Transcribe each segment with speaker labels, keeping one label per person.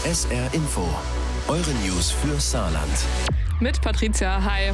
Speaker 1: SR Info, eure News für Saarland.
Speaker 2: Mit Patricia, hi.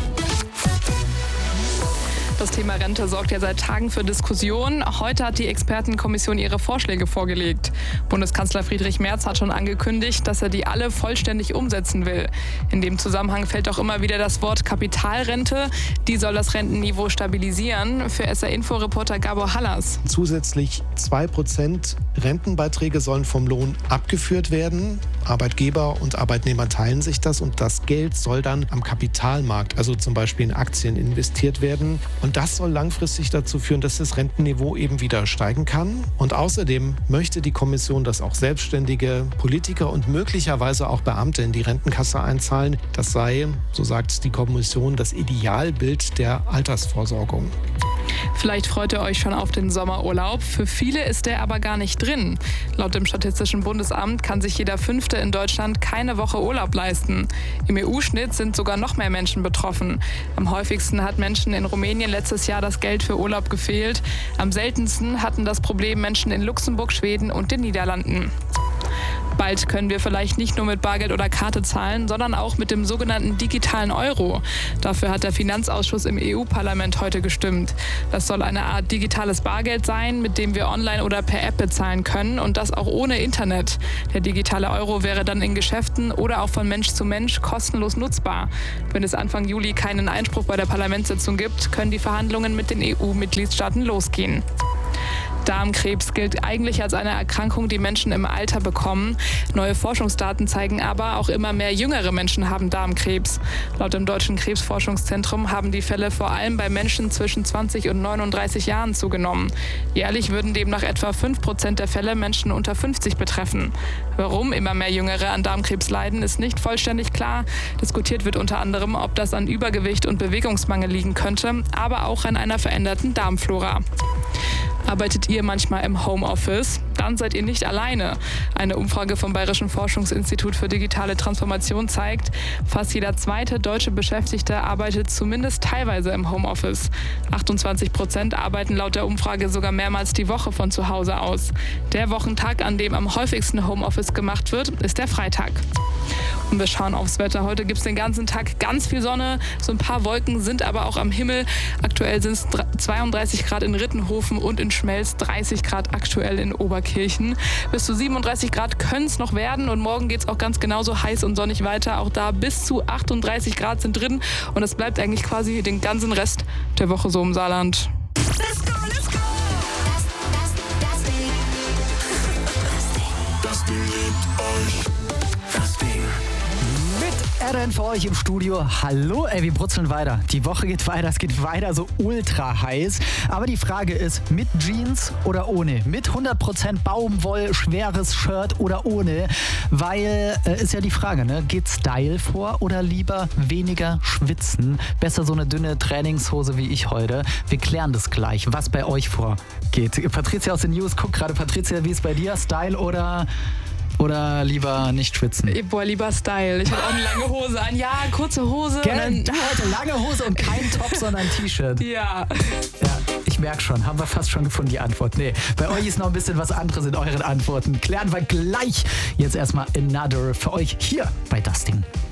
Speaker 2: Das Thema Rente sorgt ja seit Tagen für Diskussionen. Heute hat die Expertenkommission ihre Vorschläge vorgelegt. Bundeskanzler Friedrich Merz hat schon angekündigt, dass er die alle vollständig umsetzen will. In dem Zusammenhang fällt auch immer wieder das Wort Kapitalrente. Die soll das Rentenniveau stabilisieren. Für SR-Info-Reporter Gabor Hallas.
Speaker 3: Zusätzlich 2% Rentenbeiträge sollen vom Lohn abgeführt werden. Arbeitgeber und Arbeitnehmer teilen sich das und das Geld soll dann am Kapitalmarkt, also zum Beispiel in Aktien, investiert werden. Und das soll langfristig dazu führen, dass das Rentenniveau eben wieder steigen kann. Und außerdem möchte die Kommission, dass auch Selbstständige, Politiker und möglicherweise auch Beamte in die Rentenkasse einzahlen. Das sei, so sagt die Kommission, das Idealbild der Altersvorsorgung.
Speaker 2: Vielleicht freut ihr euch schon auf den Sommerurlaub. Für viele ist der aber gar nicht drin. Laut dem Statistischen Bundesamt kann sich jeder Fünfte in Deutschland keine Woche Urlaub leisten. Im EU-Schnitt sind sogar noch mehr Menschen betroffen. Am häufigsten hat Menschen in Rumänien letztes Jahr das Geld für Urlaub gefehlt. Am seltensten hatten das Problem Menschen in Luxemburg, Schweden und den Niederlanden. Bald können wir vielleicht nicht nur mit Bargeld oder Karte zahlen, sondern auch mit dem sogenannten digitalen Euro. Dafür hat der Finanzausschuss im EU-Parlament heute gestimmt. Das soll eine Art digitales Bargeld sein, mit dem wir online oder per App bezahlen können und das auch ohne Internet. Der digitale Euro wäre dann in Geschäften oder auch von Mensch zu Mensch kostenlos nutzbar. Wenn es Anfang Juli keinen Einspruch bei der Parlamentssitzung gibt, können die Verhandlungen mit den EU-Mitgliedstaaten losgehen. Darmkrebs gilt eigentlich als eine Erkrankung, die Menschen im Alter bekommen. Neue Forschungsdaten zeigen aber, auch immer mehr jüngere Menschen haben Darmkrebs. Laut dem Deutschen Krebsforschungszentrum haben die Fälle vor allem bei Menschen zwischen 20 und 39 Jahren zugenommen. Jährlich würden demnach etwa 5% der Fälle Menschen unter 50 betreffen. Warum immer mehr Jüngere an Darmkrebs leiden, ist nicht vollständig klar. Diskutiert wird unter anderem, ob das an Übergewicht und Bewegungsmangel liegen könnte, aber auch an einer veränderten Darmflora. Arbeitet ihr manchmal im Homeoffice? Dann seid ihr nicht alleine. Eine Umfrage vom Bayerischen Forschungsinstitut für digitale Transformation zeigt, fast jeder zweite deutsche Beschäftigte arbeitet zumindest teilweise im Homeoffice. 28% arbeiten laut der Umfrage sogar mehrmals die Woche von zu Hause aus. Der Wochentag, an dem am häufigsten Homeoffice gemacht wird, ist der Freitag. Und wir schauen aufs Wetter. Heute gibt es den ganzen Tag ganz viel Sonne. So ein paar Wolken sind aber auch am Himmel. Aktuell sind es 32 Grad in Rittenhofen und in Schmelz, 30 Grad aktuell in Oberkirchen. Bis zu 37 Grad können es noch werden und morgen geht es auch ganz genauso heiß und sonnig weiter. Auch da bis zu 38 Grad sind drin und es bleibt eigentlich quasi den ganzen Rest der Woche so im Saarland.
Speaker 4: Let's go, let's go.
Speaker 1: Das Ding liebt euch. Das Ding.
Speaker 5: RN für euch im Studio. Hallo, wir brutzeln weiter. Die Woche geht weiter, es geht weiter so ultra heiß. Aber die Frage ist, mit Jeans oder ohne? Mit 100% Baumwoll, schweres Shirt oder ohne? Weil, ist ja die Frage, ne? Geht Style vor oder lieber weniger schwitzen? Besser so eine dünne Trainingshose wie ich heute. Wir klären das gleich, was bei euch vorgeht. Patricia aus den News, guck gerade. Patricia, wie ist bei dir? Style oder lieber nicht schwitzen?
Speaker 2: Boah, lieber Style. Ich habe auch eine lange Hose an. Ja, kurze Hose.
Speaker 5: Gerne, heute lange Hose und kein Top, sondern ein T-Shirt.
Speaker 2: Ja.
Speaker 5: Ja, ich merke schon. Haben wir fast schon gefunden, die Antwort. Nee, bei euch ist noch ein bisschen was anderes in euren Antworten. Klären wir gleich. Jetzt erstmal Another für euch hier bei Das Ding.